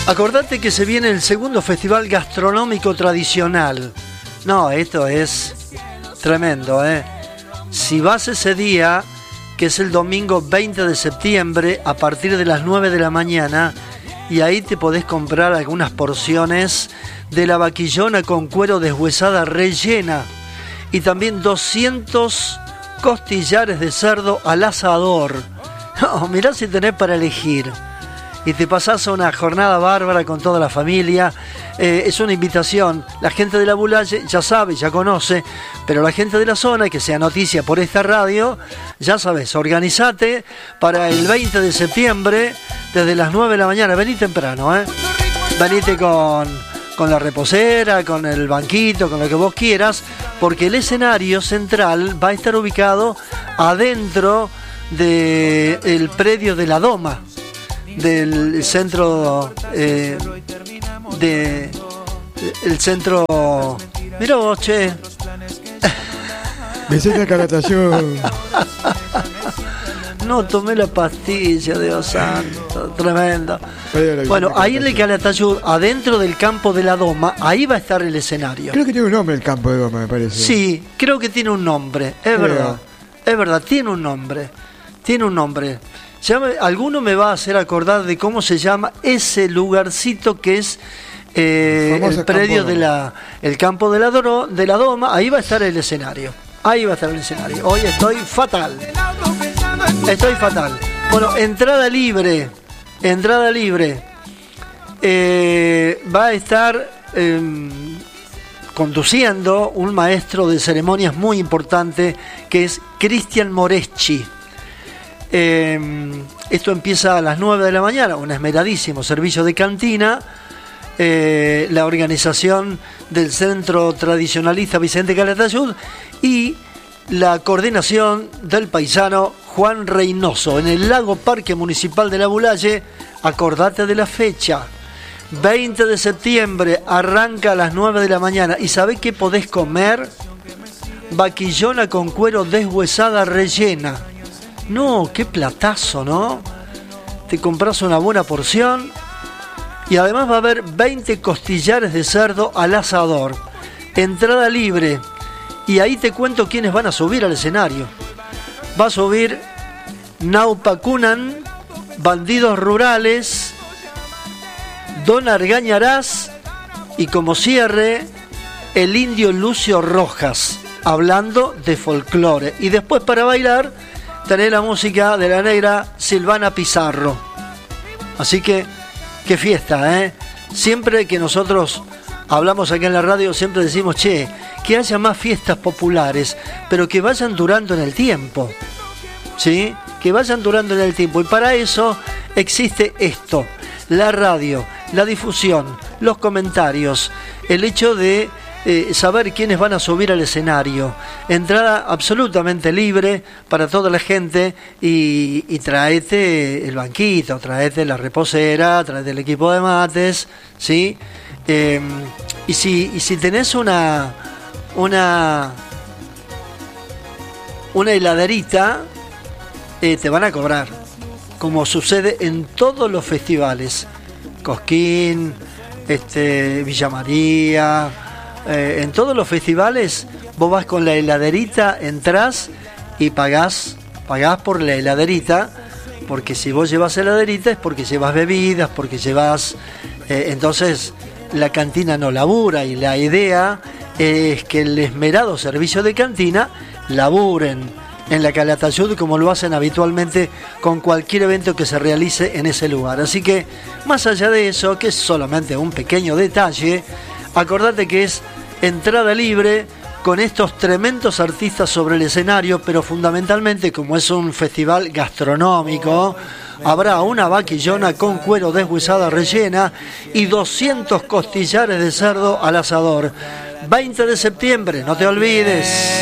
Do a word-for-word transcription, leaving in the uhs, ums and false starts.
Acordate que se viene el segundo festival gastronómico tradicional. No, esto es tremendo, ¿eh? Si vas ese día, que es el domingo veinte de septiembre, a partir de las nueve de la mañana, y ahí te podés comprar algunas porciones de la vaquillona con cuero deshuesada rellena, y también doscientos costillares de cerdo al asador. No, mirá si tenés para elegir. Y te pasás una jornada bárbara con toda la familia. Eh, es una invitación. La gente de la Bulaye ya sabe, ya conoce, pero la gente de la zona, que sea noticia por esta radio, ya sabes, organizate para el veinte de septiembre, desde las nueve de la mañana. Vení temprano, ¿eh? Venite con, con la reposera, con el banquito, con lo que vos quieras, porque el escenario central va a estar ubicado adentro del predio de la Doma, del centro eh, de el centro. Mira vos, che. Visita Calatayud. No tomé la pastilla, Dios santo, tremendo. Bueno, ahí en el Calatayud, adentro del campo de la Doma, ahí va a estar el escenario. Creo que tiene un nombre el campo de Doma, me parece. Sí, creo que tiene un nombre, es verdad. Es verdad, tiene un nombre. Tiene un nombre. Ya me, alguno me va a hacer acordar de cómo se llama ese lugarcito que es eh, el predio de la, el campo de la, Doro, de la Doma. Ahí va a estar el escenario. Ahí va a estar el escenario. Hoy estoy fatal. Estoy fatal. Bueno, entrada libre. Entrada libre. Eh, va a estar eh, conduciendo un maestro de ceremonias muy importante que es Cristian Moreschi. Eh, esto empieza a las nueve de la mañana, un esmeradísimo servicio de cantina. Eh, la organización del Centro Tradicionalista Vicente Calatayud y la coordinación del paisano Juan Reynoso en el Lago Parque Municipal de la Bulaye. Acordate de la fecha, veinte de septiembre, arranca a las nueve de la mañana. ¿Y sabés qué podés comer? Vaquillona con cuero deshuesada rellena. No, qué platazo, ¿no? Te compras una buena porción y además va a haber veinte costillares de cerdo al asador. Entrada libre. Y ahí te cuento quiénes van a subir al escenario. Va a subir Naupa Cunan, Bandidos Rurales, Don Argañarás y como cierre el indio Lucio Rojas, hablando de folclore. Y después para bailar tenés la música de la negra Silvana Pizarro. Así que, qué fiesta, ¿eh? Siempre que nosotros hablamos aquí en la radio, siempre decimos, che, que haya más fiestas populares, pero que vayan durando en el tiempo, ¿sí? Que vayan durando en el tiempo. Y para eso existe esto, la radio, la difusión, los comentarios, el hecho de Eh, saber quiénes van a subir al escenario. Entrada absolutamente libre para toda la gente y, y traete el banquito, traete la reposera, traete el equipo de mates, ¿sí? Eh, y si y si tenés una una una heladerita, eh, te van a cobrar, como sucede en todos los festivales. Cosquín, este, Villa María. Eh, en todos los festivales vos vas con la heladerita, entrás y pagás, pagás por la heladerita, porque si vos llevas heladerita es porque llevas bebidas, porque llevas... Eh, entonces la cantina no labura y la idea es que el esmerado servicio de cantina laburen en la Calatayud como lo hacen habitualmente con cualquier evento que se realice en ese lugar. Así que más allá de eso, que es solamente un pequeño detalle, acordate que es entrada libre con estos tremendos artistas sobre el escenario, pero fundamentalmente, como es un festival gastronómico, habrá una vaquillona con cuero deshuesada rellena y doscientos costillares de cerdo al asador. veinte de septiembre, no te olvides.